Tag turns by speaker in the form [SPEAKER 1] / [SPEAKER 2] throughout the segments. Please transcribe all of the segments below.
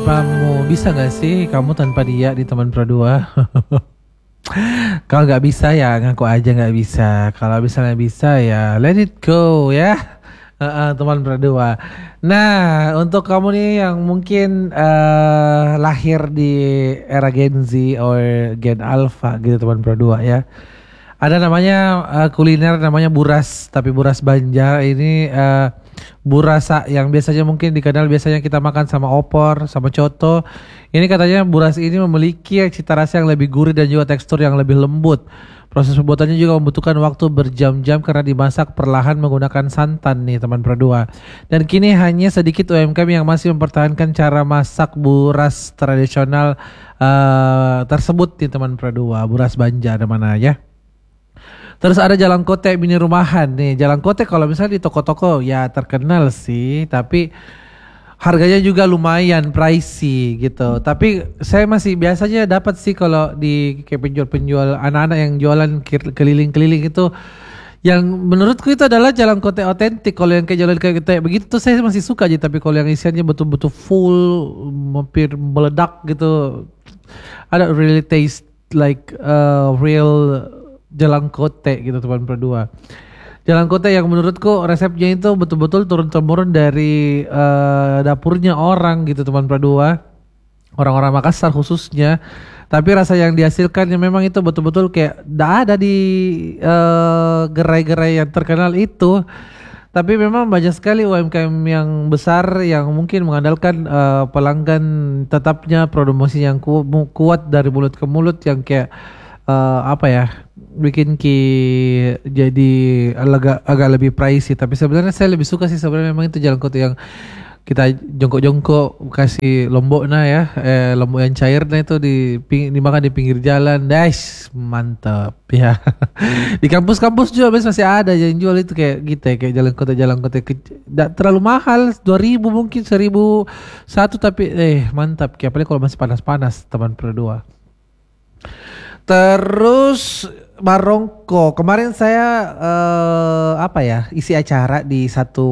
[SPEAKER 1] tanpamu. Bisa gak sih kamu tanpa dia di teman perdua? Kalau nggak bisa ya ngaku aja nggak bisa. Kalau misalnya bisa ya let it go ya. Teman berdua. Nah, untuk kamu nih yang mungkin lahir di era Gen Z atau Gen Alpha gitu teman berdua ya. Ada namanya kuliner namanya buras, tapi buras Banjar ini burasa yang biasanya mungkin dikenal biasanya kita makan sama opor, sama coto. Ini katanya buras ini memiliki cita rasa yang lebih gurih dan juga tekstur yang lebih lembut. Proses pembuatannya juga membutuhkan waktu berjam-jam karena dimasak perlahan menggunakan santan nih teman berdua. Dan kini hanya sedikit UMKM yang masih mempertahankan cara masak buras tradisional tersebut nih teman berdua. Buras Banjar mana ya. Terus ada Jalangkote mini rumahan nih. Jalangkote kalau misalnya di toko-toko ya terkenal sih, tapi harganya juga lumayan pricey gitu. Tapi saya masih biasanya dapat sih kalau di kayak penjual-penjual anak-anak yang jualan keliling-keliling itu, yang menurutku itu adalah Jalangkote otentik. Kalau yang kayak jalan kayak begitu tuh saya masih suka aja. Tapi kalau yang isiannya betul-betul full, hampir meledak gitu, ada really taste like real Jalangkote gitu teman berdua. Jalangkote yang menurutku resepnya itu betul-betul turun-temurun dari dapurnya orang gitu teman berdua. Orang-orang Makassar khususnya. Tapi rasa yang dihasilkan yang memang itu betul-betul kayak tidak ada di gerai-gerai yang terkenal itu. Tapi memang banyak sekali UMKM yang besar yang mungkin mengandalkan pelanggan tetapnya, promosi yang kuat dari mulut ke mulut yang kayak apa ya, bikin jadi agak lebih pricey. Tapi sebenarnya saya lebih suka sih sebenarnya memang itu Jalangkote yang kita jongkok-jongkok kasih lombok nah ya, lombok yang cair nah itu dimakan di pinggir jalan. Dash, mantap ya. Di kampus-kampus juga masih ada yang jual itu kayak gitu ya, kayak Jalangkote tidak terlalu mahal, 2.000 mungkin 1.001, tapi mantap kayak apalagi kalau masih panas-panas teman berdua. Terus Barongko, kemarin saya isi acara di satu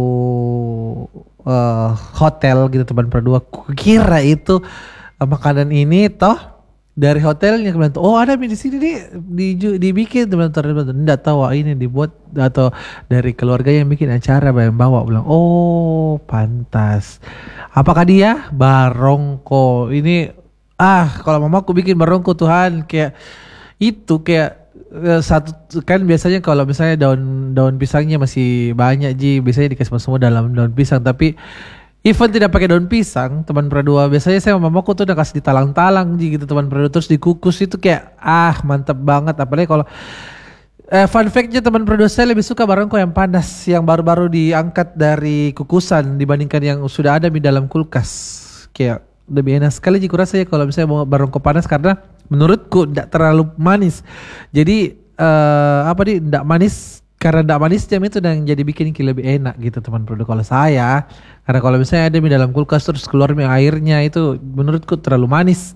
[SPEAKER 1] hotel gitu teman berdua. Kira itu makanan ini toh dari hotelnya, kemudian oh ada di sini nih dibikin teman berdua. Enggak tahu ini dibuat atau dari keluarga yang bikin acara yang bawa, bilang oh pantas. Apakah dia Barongko ini? Kalau mamaku bikin Barongko Tuhan kayak itu kayak satu kan biasanya kalau misalnya daun pisangnya masih banyak biasanya dikasih semua dalam daun pisang, tapi even tidak pakai daun pisang teman berdua, biasanya saya sama mamaku tuh udah kasih ditalang-talang gitu teman berdua, terus dikukus itu kayak mantap banget. Apalagi kalau fun fact-nya teman berdua, saya lebih suka Barongko yang panas, yang baru-baru diangkat dari kukusan dibandingkan yang sudah ada di dalam kulkas. Kayak lebih enak sekali jika rasanya kalau misalnya mau Barongko panas, karena menurutku tidak terlalu manis. Jadi tidak manis, karena tidak manis jam itu yang jadi bikin lebih enak gitu teman berdua kalau saya. Karena kalau misalnya ada di dalam kulkas terus keluar airnya itu menurutku terlalu manis.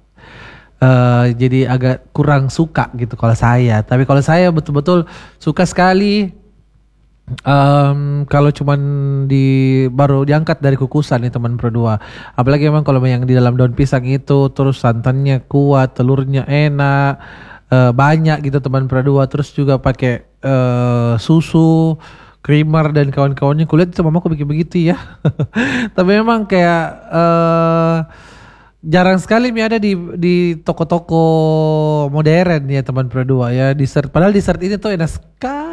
[SPEAKER 1] Jadi agak kurang suka gitu kalau saya. Tapi kalau saya betul-betul suka sekali kalau cuman baru diangkat dari kukusan nih teman berdua. Apalagi memang kalau yang di dalam daun pisang itu terus santannya kuat, telurnya enak, banyak gitu teman berdua. Terus juga pakai susu, creamer dan kawan-kawannya. Kulihat itu mamaku bikin begitu ya. Tapi memang kayak jarang sekali ada di toko-toko modern ya teman berdua ya, dessert. Padahal dessert ini tuh enak sekali.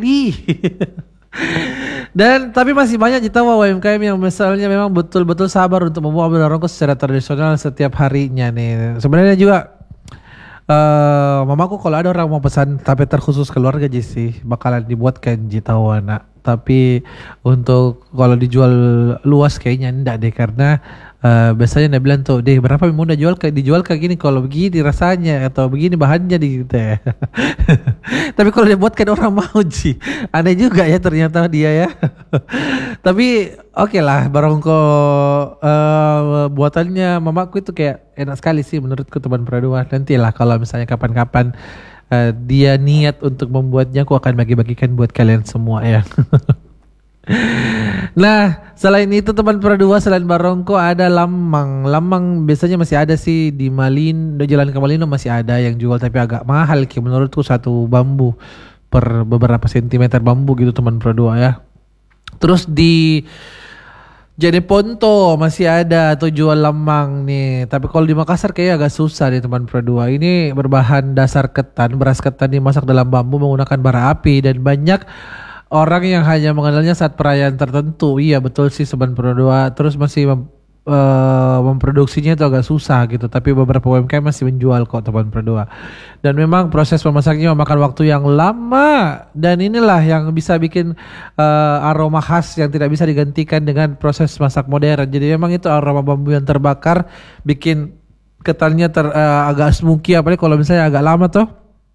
[SPEAKER 1] Dan tapi masih banyak kita UMKM yang misalnya memang betul-betul sabar untuk membuat Barongko secara tradisional setiap harinya nih. Sebenarnya juga mamaku kalau ada orang mau pesan tapi terkhusus keluarga sih bakalan dibuatkan anak. Tapi untuk kalau dijual luas kayaknya enggak deh, karena biasanya dia bilang tuh, deh berapa mau dijual kayak gini, kalau begini rasanya atau begini bahannya gitu ya. Tapi kalau dia buatkan orang mau aneh juga ya ternyata dia ya. Tapi oke lah, Barongko buatannya mamaku itu kayak enak sekali sih menurutku teman berdua. Nantilah kalau misalnya kapan-kapan dia niat untuk membuatnya, aku akan bagi-bagikan buat kalian semua ya. Nah, selain itu teman Perdua, selain Barongko ada Lamang. Lamang biasanya masih ada sih di Malin, di Jalan ke Malino masih ada yang jual tapi agak mahal Ki. Menurutku satu bambu per beberapa sentimeter bambu gitu teman Perdua ya. Terus di Jeneponto masih ada atau jual lemang nih. Tapi kalau di Makassar kayaknya agak susah nih teman Perdua. Ini berbahan dasar ketan, beras ketan dimasak dalam bambu menggunakan bara api dan banyak orang yang hanya mengenalnya saat perayaan tertentu. Iya betul sih Sobat Perdua. Terus masih memproduksinya itu agak susah gitu. Tapi beberapa UMKM masih menjual kok teman Perdua. Dan memang proses memasaknya memakan waktu yang lama. Dan inilah yang bisa bikin aroma khas yang tidak bisa digantikan dengan proses masak modern. Jadi memang itu aroma bambu yang terbakar bikin ketannya agak smoky. Apalagi kalau misalnya agak lama tuh.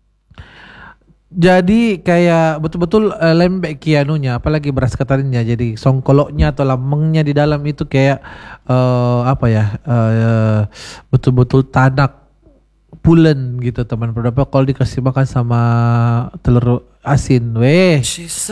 [SPEAKER 1] Jadi kayak betul-betul lembek kianunya, apalagi beras ketannya. Jadi songkoloknya atau lamengnya di dalam itu kayak apa ya, betul-betul tanak pulen gitu teman. Berapa kalau dikasih makan sama telur asin, weh